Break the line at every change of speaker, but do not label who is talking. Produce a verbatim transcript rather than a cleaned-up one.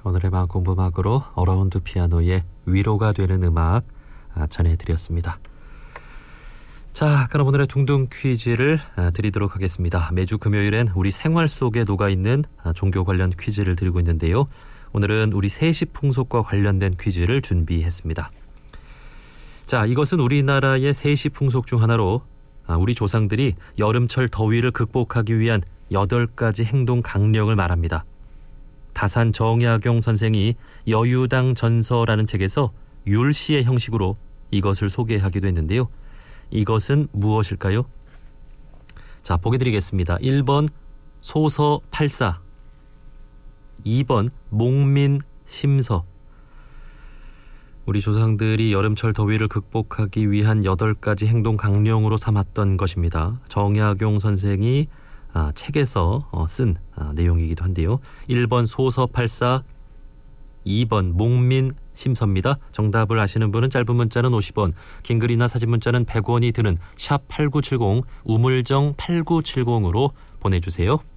오늘의 마음 공부 음악으로 어라운드 피아노의 위로가 되는 음악 전해드렸습니다. 자, 그럼 오늘의 둥둥 퀴즈를 드리도록 하겠습니다. 매주 금요일엔 우리 생활 속에 녹아있는 종교 관련 퀴즈를 드리고 있는데요. 오늘은 우리 세시 풍속과 관련된 퀴즈를 준비했습니다. 자, 이것은 우리나라의 세시 풍속 중 하나로 우리 조상들이 여름철 더위를 극복하기 위한 여덟 가지 행동 강령을 말합니다. 다산 정약용 선생이 여유당 전서라는 책에서 율시의 형식으로 이것을 소개하기도 했는데요. 이것은 무엇일까요? 자, 보기 드리겠습니다. 일 번 소서팔사, 이 번 목민심서. 우리 조상들이 여름철 더위를 극복하기 위한 여덟 가지 행동 강령으로 삼았던 것입니다. 정약용 선생이 아, 책에서 어, 쓴 아, 내용이기도 한데요. 일 번 소서팔사, 이 번 목민심서입니다. 정답을 아시는 분은 짧은 문자는 오십 원, 긴 글이나 사진 문자는 백 원이 드는 샵 팔구칠공, 우물정 팔구칠공으로 보내주세요.